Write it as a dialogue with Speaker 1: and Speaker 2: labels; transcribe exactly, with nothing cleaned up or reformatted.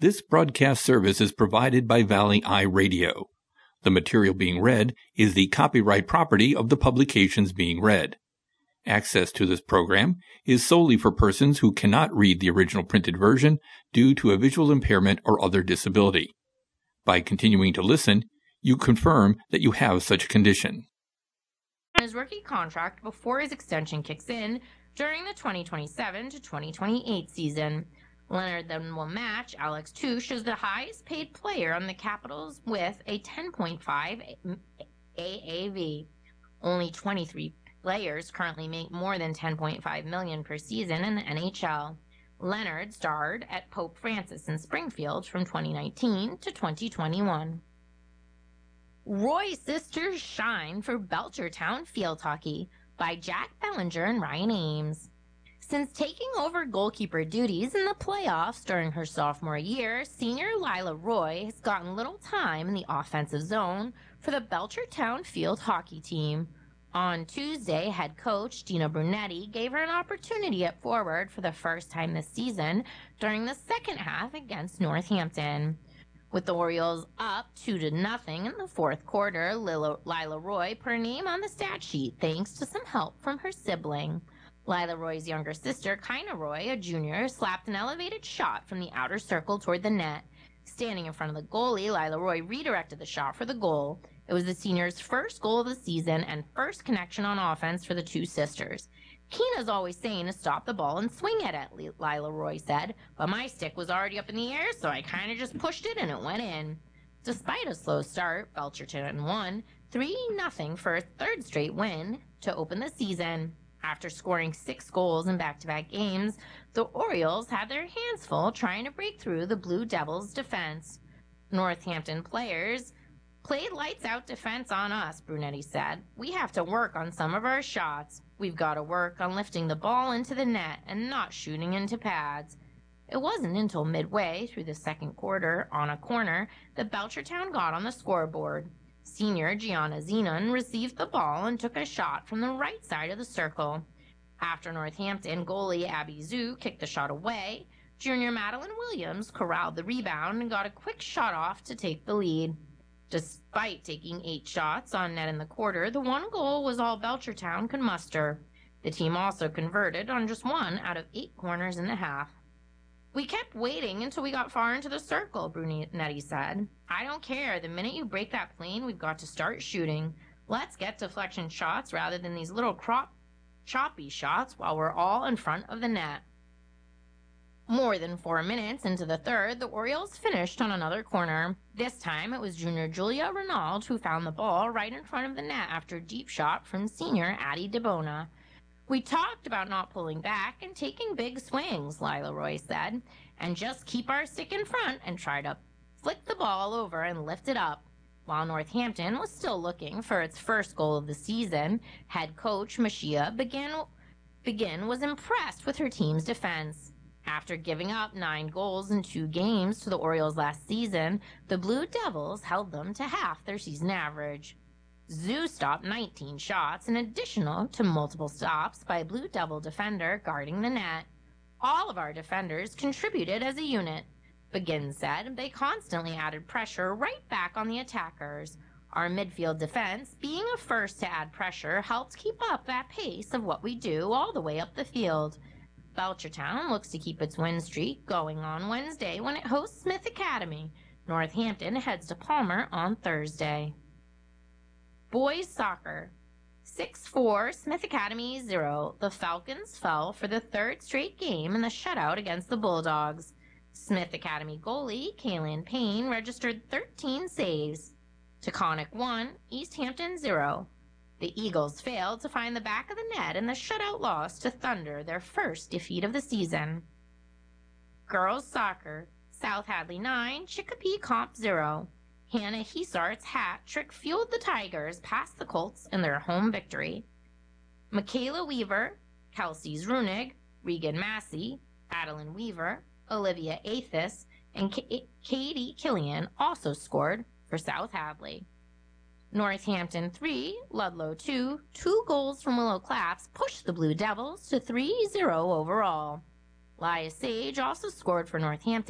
Speaker 1: This broadcast service is provided by Valley Eye Radio. The material being read is the copyright property of the publications being read. Access to this program is solely for persons who cannot read the original printed version due to a visual impairment or other disability. By continuing to listen, you confirm that you have such a condition.
Speaker 2: His rookie contract before his extension kicks in during the twenty twenty-seven to twenty twenty-eight season. Leonard then will match Alex Touche as the highest paid player on the Capitals with a ten point five A A V. Only twenty-three players currently make more than ten point five million dollars per season in the N H L. Leonard starred at Pope Francis in Springfield from twenty nineteen to twenty twenty-one. Roy Sisters Shine for Belchertown Field Hockey by Jack Bellinger and Ryan Ames. Since taking over goalkeeper duties in the playoffs during her sophomore year, senior Lila Roy has gotten little time in the offensive zone for the Belchertown Field Hockey team. On Tuesday, head coach Dino Brunetti gave her an opportunity at forward for the first time this season during the second half against Northampton. With the Orioles up two to nothing in the fourth quarter, Lila, Lila Roy put her name on the stat sheet thanks to some help from her sibling. Lila Roy's younger sister, Kyna Roy, a junior, slapped an elevated shot from the outer circle toward the net. Standing in front of the goalie, Lila Roy redirected the shot for the goal. It was the senior's first goal of the season and first connection on offense for the two sisters. Kyna's always saying to stop the ball and swing at it, Lila Roy said, but my stick was already up in the air, so I kind of just pushed it and it went in. Despite a slow start, Belchertown won three nothing for a third straight win to open the season. After scoring six goals in back-to-back games, the Orioles had their hands full trying to break through the Blue Devils' defense. Northampton players played lights-out defense on us, Brunetti said. We have to work on some of our shots. We've got to work on lifting the ball into the net and not shooting into pads. It wasn't until midway through the second quarter, on a corner, that Belchertown got on the scoreboard. Senior Gianna Zenon received the ball and took a shot from the right side of the circle. After Northampton goalie Abby Zhu kicked the shot away, junior Madeline Williams corralled the rebound and got a quick shot off to take the lead. Despite taking eight shots on net in the quarter, the one goal was all Belchertown could muster. The team also converted on just one out of eight corners in the half. We kept waiting until we got far into the circle, Brunetti said. I don't care. The minute you break that plane, we've got to start shooting. Let's get deflection shots rather than these little crop, choppy shots while we're all in front of the net. More than four minutes into the third, the Orioles finished on another corner. This time, it was junior Julia Renaud who found the ball right in front of the net after a deep shot from senior Addie DeBona. We talked about not pulling back and taking big swings, Lila Roy said, and just keep our stick in front and try to flick the ball over and lift it up. While Northampton was still looking for its first goal of the season, head coach Mashia Begin, Begin was impressed with her team's defense. After giving up nine goals in two games to the Orioles last season, the Blue Devils held them to half their season average. Zhu stopped nineteen shots, in addition to multiple stops by a Blue Devil defender guarding the net. All of our defenders contributed as a unit. Begin said they constantly added pressure right back on the attackers. Our midfield defense, being a first to add pressure, helped keep up that pace of what we do all the way up the field. Belchertown looks to keep its win streak going on Wednesday when it hosts Smith Academy. Northampton heads to Palmer on Thursday. Boys soccer. six four, Smith Academy zero. The Falcons fell for the third straight game in the shutout against the Bulldogs. Smith Academy goalie Kaylin Payne registered thirteen saves. Taconic one, East Hampton zero. The Eagles failed to find the back of the net in the shutout loss to Thunder, their first defeat of the season. Girls soccer. South Hadley nine, Chicopee Comp zero. Hannah Heesart's hat trick fueled the Tigers past the Colts in their home victory. Michaela Weaver, Kelsey Zrunig, Regan Massey, Adeline Weaver, Olivia Athis, and K- Katie Killian also scored for South Hadley. Northampton three, Ludlow two, two goals from Willow Claps pushed the Blue Devils to three zero overall. Lia Sage also scored for Northampton